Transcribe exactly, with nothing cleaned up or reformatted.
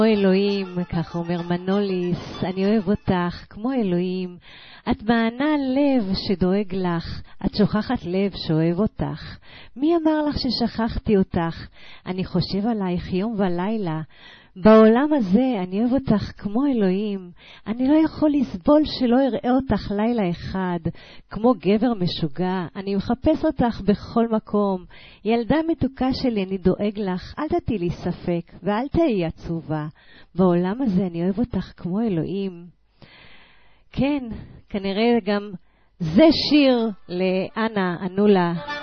כמו אלוהים, כך אומר מנוליס, אני אוהב אותך כמו אלוהים. את מענה לב שדואג לך, את שוכחת לב שאוהב אותך. מי אמר לך ששכחתי אותך? אני חושב עלייך יום ולילה. בעולם הזה אני אוהב אותך כמו אלוהים. אני לא יכול לסבול שלא אראה אותך לילה אחד. כמו גבר משוגע, אני מחפש אותך בכל מקום. ילדה מתוקה שלי, אני דואג לך, אל תתי לי ספק ואל תהי עצובה. בעולם הזה אני אוהב אותך כמו אלוהים. כן, כנראה גם זה שיר לאנה אנולה.